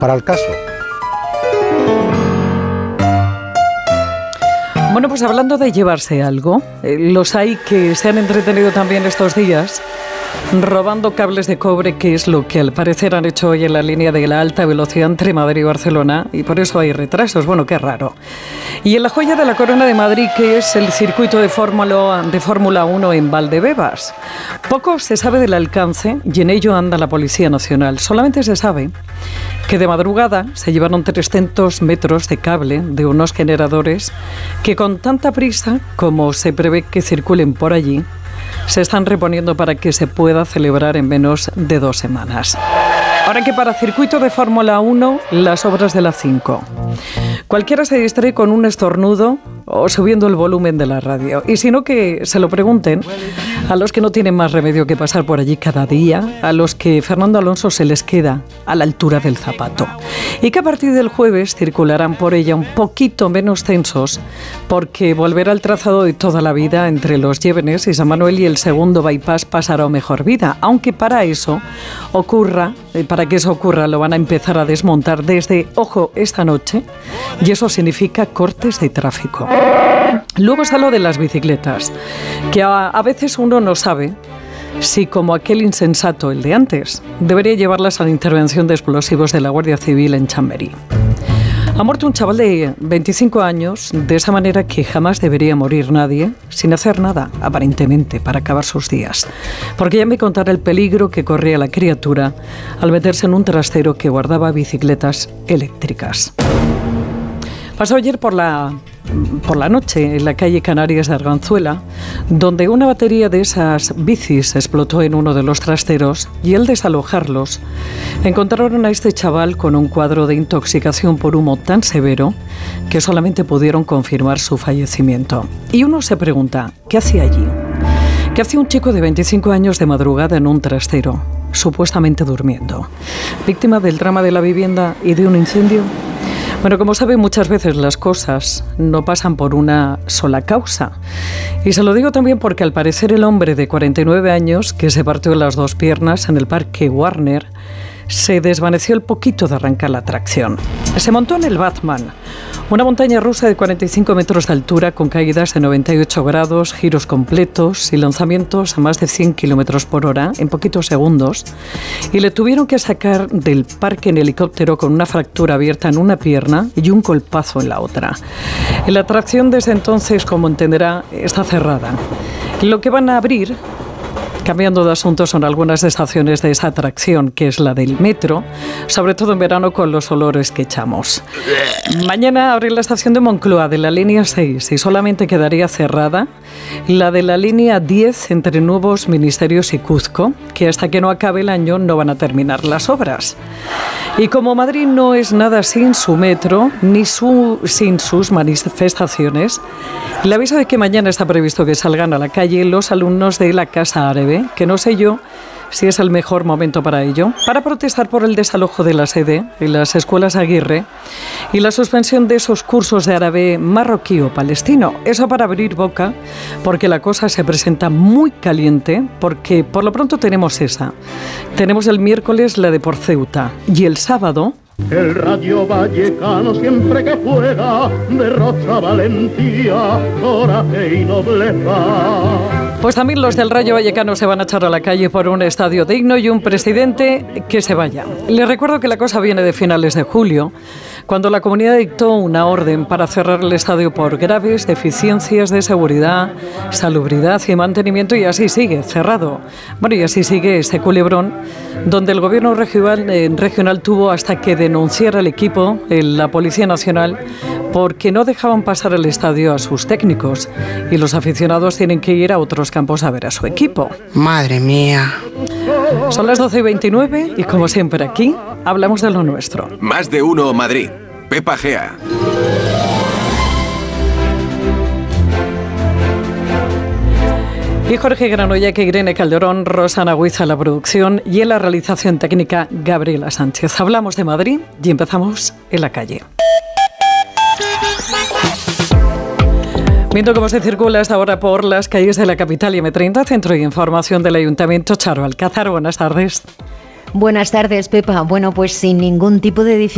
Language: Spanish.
para el caso. Bueno, pues hablando de llevarse algo, los hay que se han entretenido también estos días robando cables de cobre, que es lo que al parecer han hecho hoy en la línea de la alta velocidad entre Madrid y Barcelona, y por eso hay retrasos. Bueno, qué raro. Y en la joya de la corona de Madrid, que es el circuito de Fórmula 1 en Valdebebas. Poco se sabe del alcance y en ello anda la Policía Nacional. Solamente se sabe que de madrugada se llevaron 300 metros de cable de unos generadores que con tanta prisa como se prevé que circulen por allí, se están reponiendo para que se pueda celebrar en menos de 2 semanas. Ahora que para circuito de Fórmula 1, las obras de la 5. Cualquiera se distrae con un estornudo o subiendo el volumen de la radio. Y si no, que se lo pregunten a los que no tienen más remedio que pasar por allí cada día, a los que Fernando Alonso se les queda a la altura del zapato. Y que a partir del jueves circularán por ella un poquito menos tensos, porque volverá al trazado de toda la vida entre los Llévenes y San Manuel, y el segundo bypass pasará a mejor vida. Aunque para que eso ocurra, lo van a empezar a desmontar desde, ojo, esta noche, y eso significa cortes de tráfico. Luego está lo de las bicicletas, que a veces uno no sabe si, como aquel insensato, el de antes, debería llevarlas a la intervención de explosivos de la Guardia Civil en Chamberí. Ha muerto un chaval de 25 años, de esa manera que jamás debería morir nadie, sin hacer nada, aparentemente, para acabar sus días. Porque ya me contará el peligro que corría la criatura al meterse en un trastero que guardaba bicicletas eléctricas. Pasó ayer por la noche en la calle Canarias de Arganzuela, donde una batería de esas bicis explotó en uno de los trasteros, y al desalojarlos encontraron a este chaval con un cuadro de intoxicación por humo tan severo que solamente pudieron confirmar su fallecimiento. Y uno se pregunta, ¿qué hacía allí? ¿Qué hacía un chico de 25 años de madrugada en un trastero, supuestamente durmiendo? ¿Víctima del drama de la vivienda y de un incendio? Bueno, como saben, muchas veces las cosas no pasan por una sola causa. Y se lo digo también porque al parecer el hombre de 49 años que se partió las 2 piernas en el Parque Warner se desvaneció el poquito de arrancar la atracción. Se montó en el Batman, una montaña rusa de 45 metros de altura con caídas de 98 grados, giros completos y lanzamientos a más de 100 kilómetros por hora en poquitos segundos, y le tuvieron que sacar del parque en helicóptero con una fractura abierta en una pierna y un golpazo en la otra. La atracción desde entonces, como entenderá, está cerrada. Lo que van a abrir, cambiando de asunto, son algunas estaciones de esa atracción, que es la del metro, sobre todo en verano con los olores que echamos. Mañana abre la estación de Moncloa de la línea 6 y solamente quedaría cerrada la de la línea 10 entre Nuevos Ministerios y Cuzco, que hasta que no acabe el año no van a terminar las obras. Y como Madrid no es nada sin su metro, ni sin sus manifestaciones, le aviso de que mañana está previsto que salgan a la calle los alumnos de la Casa Árabe, que no sé yo si es el mejor momento para ello, para protestar por el desalojo de la sede en las escuelas Aguirre y la suspensión de esos cursos de árabe marroquí o palestino. Eso para abrir boca, porque la cosa se presenta muy caliente, porque por lo pronto tenemos esa. Tenemos el miércoles la de por Ceuta y el sábado el Rayo Vallecano siempre que juega derrocha valentía, coraje y nobleza. Pues también los del Rayo Vallecano se van a echar a la calle por un estadio digno y un presidente que se vaya. Les recuerdo que la cosa viene de finales de julio, cuando la comunidad dictó una orden para cerrar el estadio por graves deficiencias de seguridad, salubridad y mantenimiento, y así sigue, cerrado. Bueno, y así sigue ese culebrón, donde el gobierno regional tuvo hasta que denunciar al equipo, la Policía Nacional, porque no dejaban pasar al estadio a sus técnicos y los aficionados tienen que ir a otros campos a ver a su equipo. Madre mía. Son las 12:29 y como siempre aquí hablamos de lo nuestro. Más de uno Madrid. Pepa Gea. Y Jorge Granollec, Irene Calderón, Rosana Huiza en la producción y en la realización técnica Gabriela Sánchez. Hablamos de Madrid y empezamos en la calle. Viendo cómo se circula hasta ahora por las calles de la capital y M30, Centro de Información del Ayuntamiento, Charo Alcázar. Buenas tardes. Buenas tardes, Pepa. Bueno, pues sin ningún tipo de dificultad.